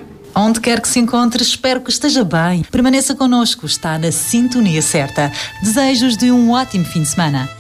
Onde quer que se encontre, espero que esteja bem. Permaneça connosco, está na sintonia certa. Desejos de um ótimo fim de semana.